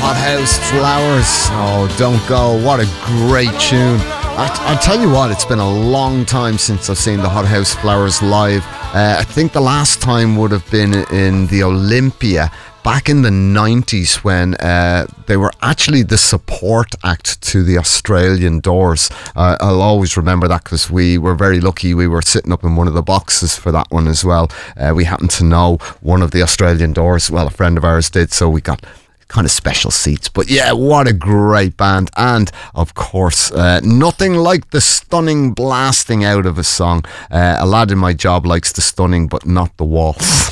Hothouse Flowers. Oh, don't go. What a great tune. I'll tell you what, it's been a long time since I've seen the Hothouse Flowers live. I think the last time would have been in the Olympia back in the 90s when they were actually the support act to the Australian Doors. I'll always remember that because we were very lucky. We were sitting up in one of the boxes for that one as well. We happened to know one of the Australian Doors. Well, a friend of ours did, so we got kind of special seats. But yeah, what a great band. And of course, nothing like the stunning blasting out of a song. A lad in my job likes the stunning but not the waltz,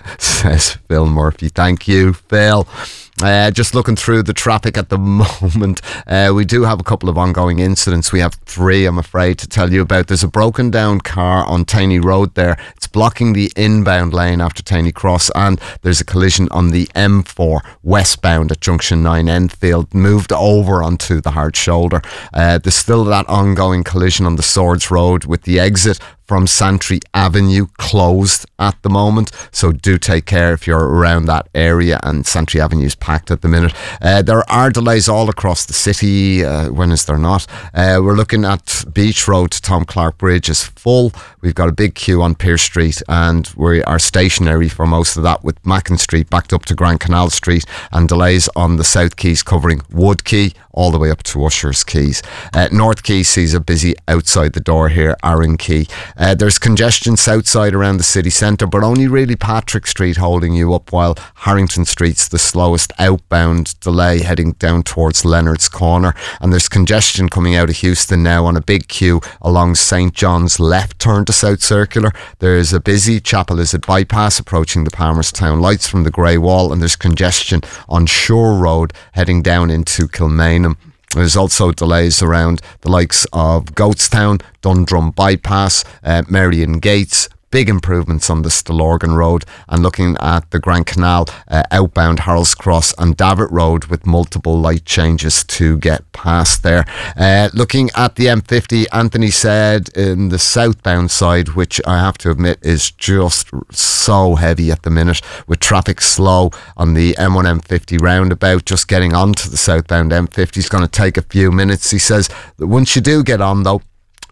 says Phil Murphy. Thank you, Phil. Just looking through the traffic at the moment, we do have a couple of ongoing incidents. We have 3, I'm afraid, to tell you about. There's a broken down car on Taney Road there. It's blocking the inbound lane after Taney Cross, and there's a collision on the M4 westbound at Junction 9 Enfield, moved over onto the hard shoulder. There's still that ongoing collision on the Swords Road with the exit from Santry Avenue closed at the moment, so do take care if you're around that area, and Santry Avenue is packed at the minute. There are delays all across the city. When is there not? We're looking at Beach Road to Tom Clark Bridge is full. We've got a big queue on Pierce Street, and we are stationary for most of that, with Mackin Street backed up to Grand Canal Street, and delays on the South Quays covering Wood Quay all the way up to Ushers Quays. North Quay sees a busy outside the door here, Arran Quay. There's congestion south side around the city centre, but only really Patrick Street holding you up, while Harrington Street's the slowest outbound delay heading down towards Leonard's Corner. And there's congestion coming out of Houston now on a big queue along St John's left turn to South Circular. There's a busy Chapel Lizard bypass approaching the Palmerstown lights from the Grey Wall, and there's congestion on Shore Road heading down into Kilmainham. There's also delays around the likes of Goatstown, Dundrum Bypass, Marion Gates. Big improvements on the Stillorgan Road, and looking at the Grand Canal, outbound Harold's Cross and Davit Road with multiple light changes to get past there. Looking at the M50, Anthony said in the southbound side, which I have to admit is just so heavy at the minute, with traffic slow on the M1 M50 roundabout. Just getting onto the southbound M50 is going to take a few minutes. He says that once you do get on though,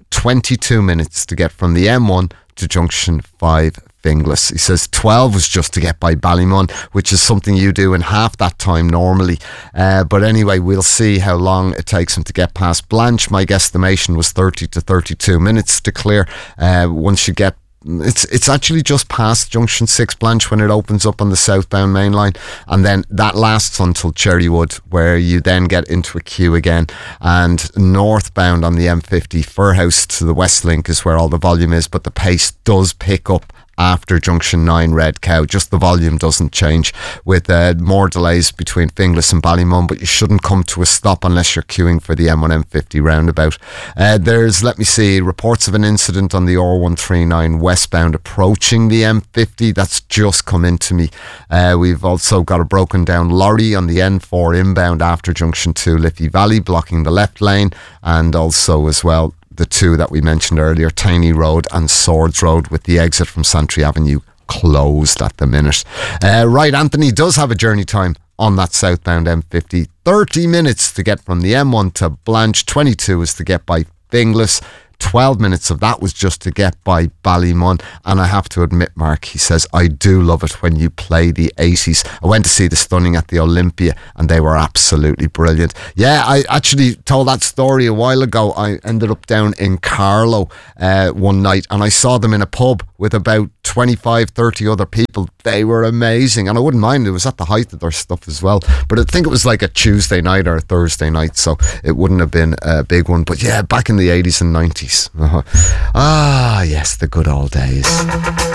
22 minutes to get from the M1 to Junction 5 Finglas. He says 12 was just to get by Ballymun, which is something you do in half that time normally. But anyway, we'll see how long it takes him to get past Blanche. My guesstimation was 30 to 32 minutes to clear. Once you get It's actually just past Junction 6 Blanche when it opens up on the southbound main line, and then that lasts until Cherrywood, where you then get into a queue again. And northbound on the M50, Furhouse to the Westlink is where all the volume is, but the pace does pick up after Junction 9 Red Cow. Just the volume doesn't change, with more delays between Finglas and Ballymun, but you shouldn't come to a stop unless you're queuing for the M1 M50 roundabout. There's, let me see, reports of an incident on the R139 westbound approaching the M50. That's just come into me. We've also got a broken down lorry on the N4 inbound after Junction 2 Liffey Valley, blocking the left lane, and also as well the 2 that we mentioned earlier, Taney Road and Swords Road, with the exit from Santry Avenue closed at the minute. Right, Anthony does have a journey time on that southbound M50. 30 minutes to get from the M1 to Blanche, 22 is to get by Finglas. 12 minutes of that was just to get by Ballymun. And I have to admit, Mark, he says, I do love it when you play the 80s. I went to see the Stunning at the Olympia and they were absolutely brilliant. Yeah, I actually told that story a while ago. I ended up down in Carlow one night, and I saw them in a pub with about 25, 30 other people. They were amazing, and I wouldn't mind. It was at the height of their stuff as well, but I think it was like a Tuesday night or a Thursday night, so it wouldn't have been a big one. But yeah, back in the 80s and 90s. Ah, yes, the good old days.